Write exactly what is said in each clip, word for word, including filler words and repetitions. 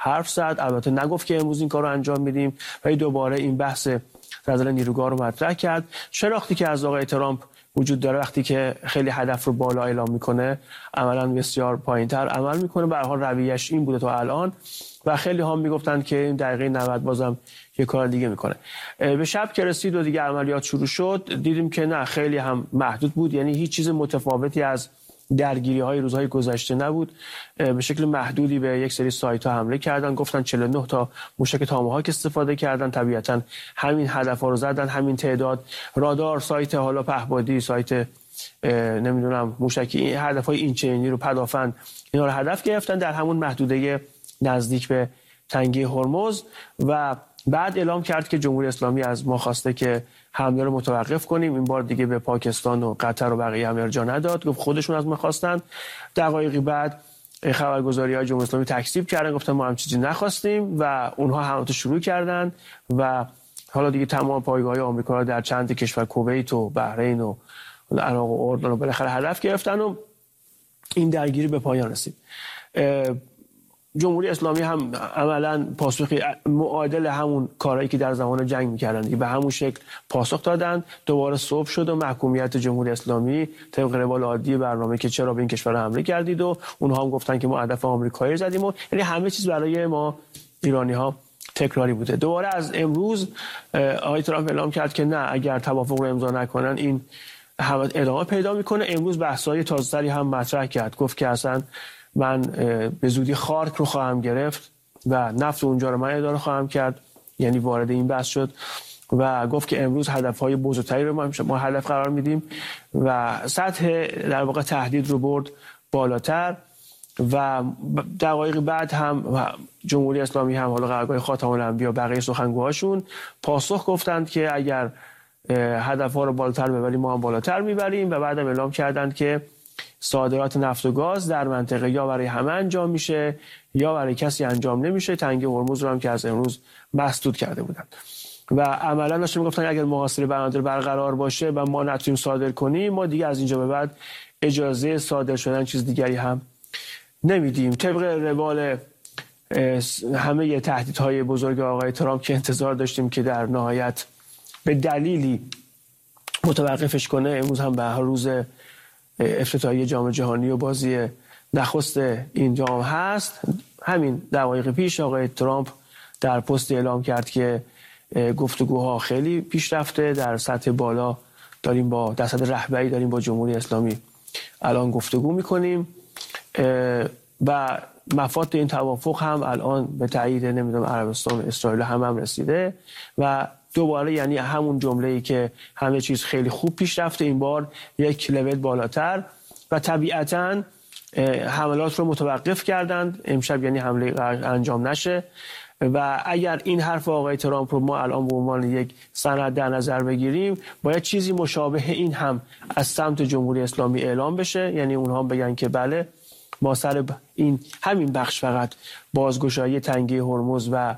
حرف زد. البته نگفت که امروز این کار رو انجام میدیم، ولی دوباره این بحث زلزله نیروگاه رو مطرح کرد. شناختی که از آقای ترامپ وجود داره وقتی که خیلی هدف رو بالا اعلام میکنه عملاً بسیار پایینتر عمل میکنه. به هر حال رویش این بوده تا الان و خیلی هم میگفتن که این دقیقه نود بازم یه کار دیگه میکنه. به شب که رسید و دیگه عملیات شروع شد دیدیم که نه، خیلی هم محدود بود، یعنی هیچ چیز متفاوتی از درگیری های روزهای گذشته نبود. به شکل محدودی به یک سری سایت ها حمله کردن، گفتن چهل و نه تا موشک تاماهاک استفاده کردن، طبیعتا همین هدف ها رو زدن، همین تعداد. رادار، سایت حالا پهپادی، سایت نمیدونم موشکی، این هدف های این چینی رو، پدافند، اینا رو هدف گرفتن در همون محدوده نزدیک به تنگه هرمز. و بعد اعلام کرد که جمهوری اسلامی از ما خواسته که حمله رو متوقف کنیم. این بار دیگه به پاکستان و قطر و بقیه هم ارجاع نداد، گفت خودشون از ما خواستن. دقایقی بعد خبرگزاری‌های جمهوری اسلامی تکذیب کردن، گفتن ما هم چیزی نخواستیم و اونها حملات شروع کردن و حالا دیگه تمام پایگاه‌های آمریکا رو در چند کشور، کویت و بحرین و عراق و اردن رو بالاخره هدف گرفتن و این درگیری به پایان رسید. جمهوری اسلامی هم عملاً پاسخی معادل همون کارهایی که در زمان جنگ می‌کردن به همون شکل پاسخ دادن. دوباره صبح شد و محکومیت جمهوری اسلامی طبق روال عادی برنامه که چرا به این کشور حمله کردید و اونها هم گفتن که ما هدف آمریکایی زدیم و یعنی همه چیز برای ما ایرانی‌ها تکراری بوده. دوباره از امروز آقای ترامپ اعلام کرد که نه، اگر توافق رو امضا نکنن این ادامه پیدا میکنه. امروز بحث‌های تازه‌تری هم مطرح کرد، گفت که اصلا من به زودی خارک رو خواهم گرفت و نفت اونجا رو من اداره خواهم کرد، یعنی وارد این بحث شد و گفت که امروز هدف‌های بزرگتری رو ما, ما هدف قرار میدیم و سطح در واقع تهدید رو برد بالاتر. و دقایق بعد هم جمهوری اسلامی هم حالا قرارگاه خاتم الانبیا بقیه سخنگوهاشون پاسخ گفتند که اگر هدف‌ها رو بالاتر ببریم ما هم بالاتر میبریم و بعدم اعلام کردند که صادرات نفت و گاز در منطقه یا برای همه انجام میشه یا برای کسی انجام نمیشه. تنگه هرمز رو هم که از امروز مسدود کرده بودند و عملا داشتن میگفتن اگر محاصره بنادر برقرار باشه و ما نتونیم صادر کنیم ما دیگه از اینجا به بعد اجازه صادر شدن چیز دیگری هم نمیدیم. طبق روال همه تهدیدهای بزرگ آقای ترامپ که انتظار داشتیم که در نهایت به دلیلی متوقفش کنه، امروز هم به هر روز افتتاحیه جام جهانی و بازی نخست این جام هست. همین دقایق پیش آقای ترامپ در پست اعلام کرد که گفتگوها خیلی پیش رفته، در سطح بالا داریم با دست رهبری داریم با جمهوری اسلامی الان گفتگو میکنیم و مفاد این توافق هم الان به تایید نمیدونم عربستان و اسرائیل هم هم رسیده و دوباره یعنی همون جمله‌ای که همه چیز خیلی خوب پیش رفته این بار یک لول بالاتر و طبیعتاً حملات رو متوقف کردند امشب، یعنی حمله انجام نشه. و اگر این حرف آقای ترامپ رو ما الان به عنوان یک سند در نظر بگیریم باید چیزی مشابه این هم از سمت جمهوری اسلامی اعلام بشه، یعنی اونها بگن که بله ما سر این همین بخش فقط بازگشایی تنگه هرمز و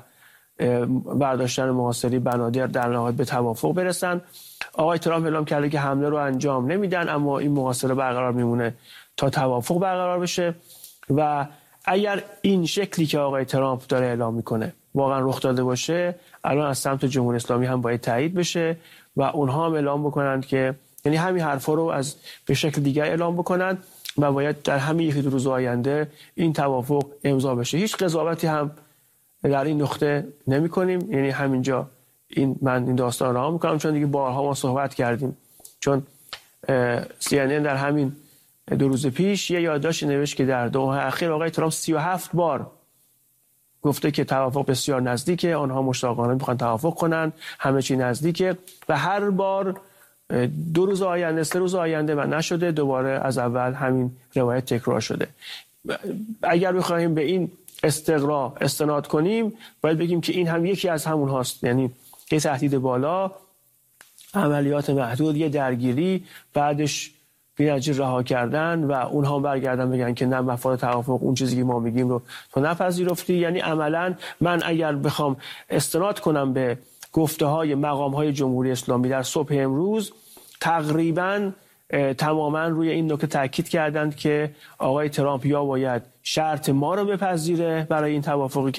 برداشتن محاصره بنادر در نهایت به توافق برسن. آقای ترامپ اعلام کرده که حمله رو انجام نمیدن اما این محاصره برقرار میمونه تا توافق برقرار بشه و اگر این شکلی که آقای ترامپ داره اعلام میکنه واقعا رخ داده باشه الان از سمت جمهوری اسلامی هم باید تایید بشه و اونها هم اعلام بکنند که یعنی همین حرفا رو از به شکل دیگر اعلام بکنند و باید در همین یکی دو روز آینده این توافق امضا بشه. هیچ قضاوتی هم در این نقطه نمی کنیم، یعنی همینجا این من این داستان رها میکنم چون دیگه بارها ما صحبت کردیم. چون سی ان ان در همین دو روز پیش یه یادداشت نوشت که در دو ماه اخیر آقای ترامپ سی و هفت بار گفته که توافق بسیار نزدیکه، آنها مشتاقانه میخوان توافق کنن، همه چی نزدیکه و هر بار دو روز آینده سه روز آینده و نشده، دوباره از اول همین روایت تکرار شده. اگر بخوایم به این استقرا استناد کنیم باید بگیم که این هم یکی از همون هاست، یعنی یه تهدید بالا، عملیات محدود، یه درگیری، بعدش بی‌نظیر رها کردن و اونها برگردن بگن که نه مفاد توافق اون چیزی که ما میگیم رو تو نپذیرفتی. یعنی عملا من اگر بخوام استناد کنم به گفته های مقام های جمهوری اسلامی در صبح امروز تقریبا تماما روی این نکته تاکید کردند که آقای ترامپ یا باید شرط ما رو بپذیره برای این توافقی